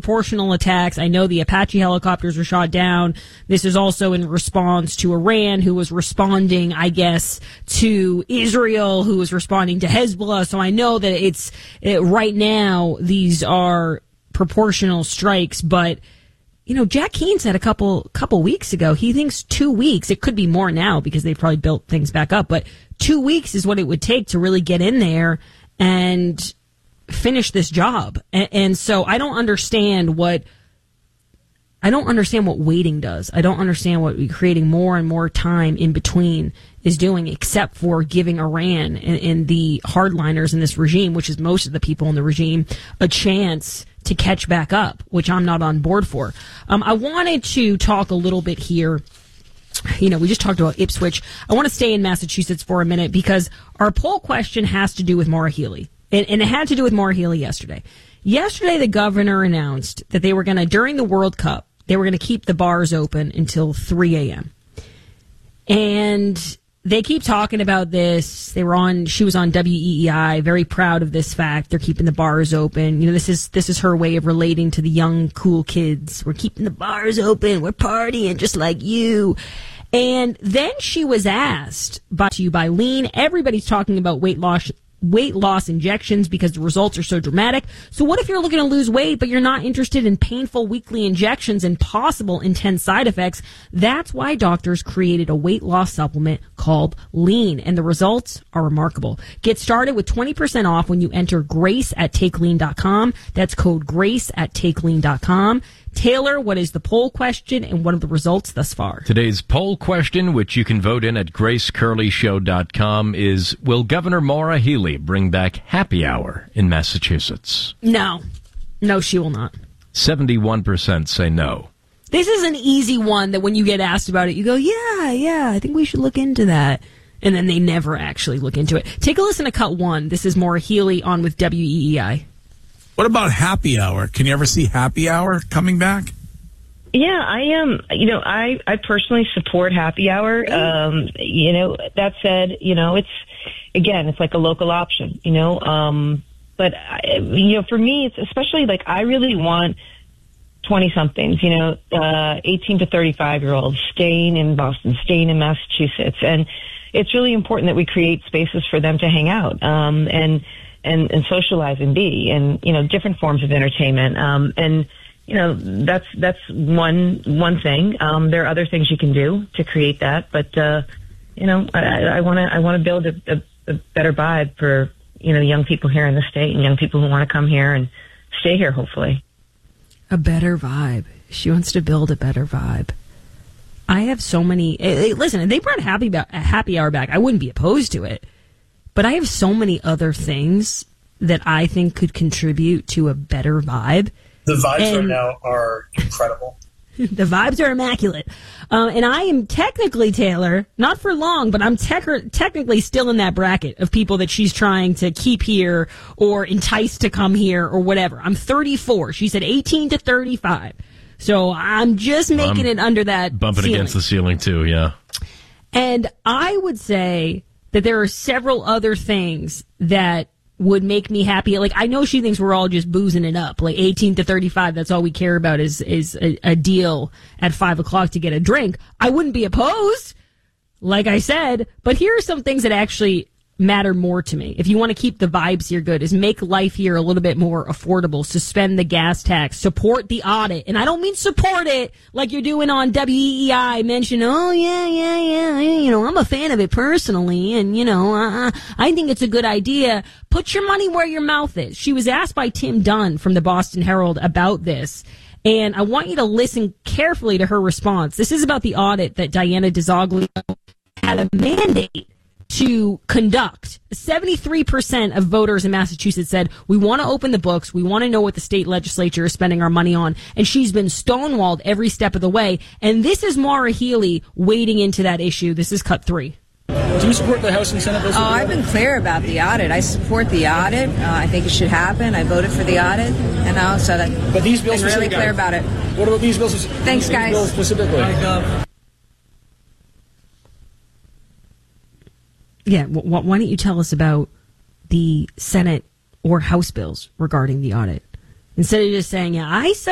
proportional attacks. I know the Apache helicopters were shot down. This is also in response to Iran, who was responding, I guess, to Israel, who was responding to Hezbollah. So I know that right now these are proportional strikes, but Jack Keane said a couple weeks ago, he thinks 2 weeks, it could be more now because they've probably built things back up, but 2 weeks is what it would take to really get in there and finish this job. And so I don't understand what waiting does. I don't understand what creating more and more time in between is doing, except for giving Iran and the hardliners in this regime, which is most of the people in the regime, a chance to catch back up, which I'm not on board for. I wanted to talk a little bit here. We just talked about Ipswich. I want to stay in Massachusetts for a minute because our poll question has to do with Maura Healey. And it had to do with Maura Healey yesterday. Yesterday, the governor announced that they were going to, during the World Cup, they were going to keep the bars open until 3 a.m. And they keep talking about this. She was on WEEI, very proud of this fact. They're keeping the bars open. This is her way of relating to the young, cool kids. We're keeping the bars open. We're partying just like you. And then she was asked, brought to you by Lean. Everybody's talking about weight loss injections because the results are so dramatic. So what if you're looking to lose weight, but you're not interested in painful weekly injections and possible intense side effects? That's why doctors created a weight loss supplement called Lean, and the results are remarkable. Get started with 20% off when you enter Grace at TakeLean.com. That's code Grace at TakeLean.com. Taylor, what is the poll question and what are the results thus far? Today's poll question, which you can vote in at GraceCurleyShow.com, is, will Governor Maura Healey bring back happy hour in Massachusetts? No. No, she will not. 71% say no. This is an easy one that when you get asked about it, you go, yeah, I think we should look into that. And then they never actually look into it. Take a listen to cut one. This is Maura Healey on with WEEI. What about happy hour? Can you ever see happy hour coming back? Yeah, I am. I personally support happy hour. That said, it's like a local option, but for me, it's especially I really want 20-somethings, 18 to 35-year-olds staying in Boston, staying in Massachusetts. And it's really important that we create spaces for them to hang out, and socialize and be, and different forms of entertainment, that's one thing. There are other things you can do to create that, but I want to build a better vibe for young people here in the state and young people who want to come here and stay here, hopefully. A better vibe. She wants to build a better vibe. I have so many. Listen, if they brought happy hour back, I wouldn't be opposed to it. But I have so many other things that I think could contribute to a better vibe. The vibes right now are incredible. The vibes are immaculate. And I am technically, Taylor, not for long, but I'm technically still in that bracket of people that she's trying to keep here or entice to come here or whatever. I'm 34. She said 18 to 35. So I'm just making it under that bumping ceiling. Against the ceiling, too, yeah. And I would say that there are several other things that would make me happy. I know she thinks we're all just boozing it up. 18 to 35, that's all we care about is a deal at 5 o'clock to get a drink. I wouldn't be opposed, like I said, but here are some things that actually matter more to me. If you want to keep the vibes here good, is make life here a little bit more affordable. Suspend the gas tax. Support the audit. And I don't mean support it like you're doing on WEEI. Mention, I'm a fan of it personally. And, I think it's a good idea. Put your money where your mouth is. She was asked by Tim Dunn from the Boston Herald about this. And I want you to listen carefully to her response. This is about the audit that Diana DiZoglio had a mandate to conduct. 73% of voters in Massachusetts said, we want to open the books. We want to know what the state legislature is spending our money on. And she's been stonewalled every step of the way. And this is Maura Healey wading into that issue. This is cut 3. Do you support the House and Senate bills? I've been clear about the audit. I support the audit. I think it should happen. I voted for the audit. But these bills been really clear about it. What about these bills? Thanks, guys. Bills specifically? Yeah, why don't you tell us about the Senate or House bills regarding the audit? Instead of just saying, I